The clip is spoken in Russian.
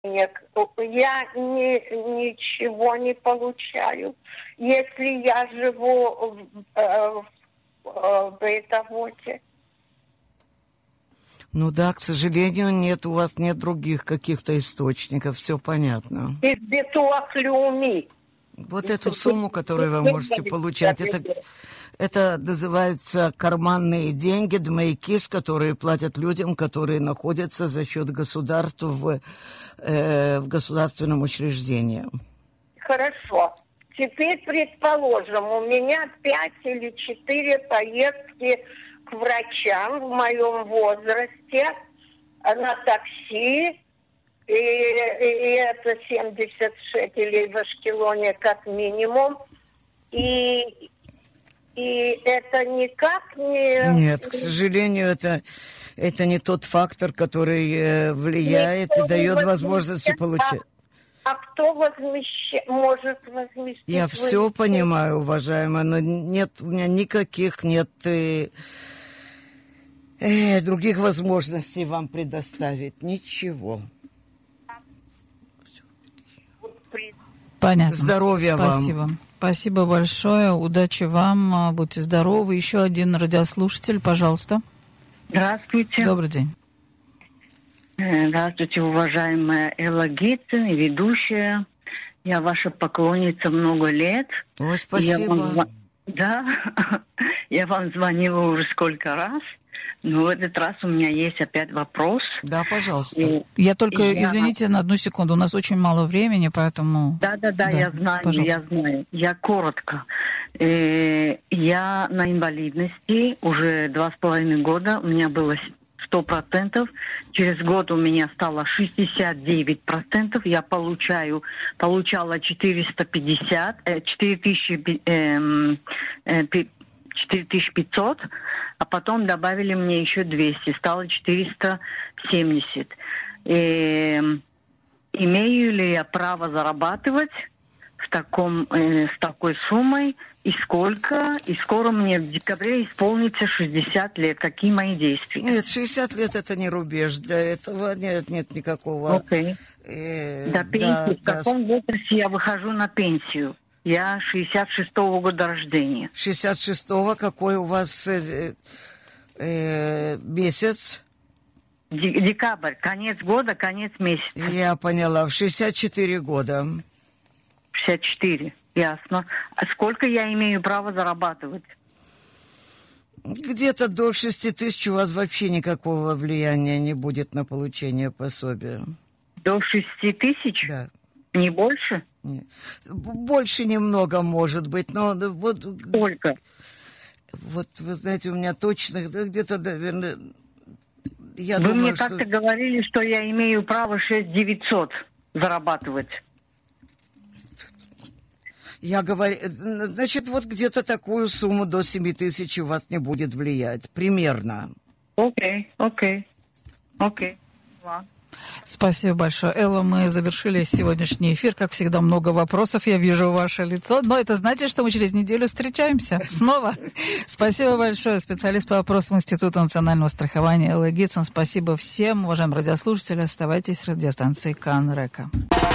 Нет, я ничего не получаю. Если я живу в Бейтавоте. Ну да, к сожалению, нет, у вас нет других каких-то источников, все понятно. Из Битуах Леуми. Вот эту сумму, которую вы можете получать, это называется карманные деньги, дмейкис, которые платят людям, которые находятся за счет государства в государственном учреждении. Хорошо. Теперь, предположим, у меня 5 или 4 поездки к врачам в моем возрасте на такси, и это 70 шекелей в Ашкелоне как минимум, и это никак не... Нет, к сожалению, это не тот фактор, который влияет и дает возможности получать. А кто может возместить? Я все понимаю, уважаемая, но нет у меня никаких других возможностей вам предоставить. Ничего. Понятно. Здоровья Спасибо. вам. Спасибо большое. Удачи вам. Будьте здоровы. Еще один радиослушатель, пожалуйста. Здравствуйте. Добрый день. Здравствуйте, уважаемая Элла Гитцин, ведущая. Я ваша поклонница много лет. Ой, спасибо. Я вам звонила уже сколько раз. Но в этот раз у меня есть опять вопрос. Да, пожалуйста. Я только, извините, на одну секунду. У нас очень мало времени, поэтому... Да, я знаю, пожалуйста. Я знаю. Я коротко. Я на инвалидности уже 2,5 года. У меня было 100%. Через год у меня стало 69%. Я получала 4500, а потом добавили мне еще 200, стало 470. Имею ли я право зарабатывать с такой суммой? И сколько? И скоро мне в декабре исполнится 60 лет. Какие мои действия? Нет, 60 лет это не рубеж. Для этого нет никакого... Окей. До пенсии. В каком возрасте я выхожу на пенсию? Я 66-го года рождения. 66-го? Какой у вас месяц? Декабрь. Конец года, конец месяца. Я поняла. В 64 года. 64. Ясно. А сколько я имею право зарабатывать? Где-то до 6 тысяч у вас вообще никакого влияния не будет на получение пособия. До 6 тысяч? Да. Не больше? Нет. Больше немного, может быть, но вот... Сколько? Вот, вы знаете, у меня точно где-то, наверное... Вы мне как-то говорили, что я имею право 6900 зарабатывать. Я говорю, значит, вот где-то такую сумму до 7 тысяч у вас не будет влиять. Примерно. Окей. Спасибо большое. Элла, мы завершили сегодняшний эфир. Как всегда, много вопросов. Я вижу ваше лицо. Но это значит, что мы через неделю встречаемся снова. Спасибо большое. Специалист по вопросам Института национального страхования Элла Гитцин. Спасибо всем. Уважаемые радиослушатели, оставайтесь с радиостанцией Кан Река.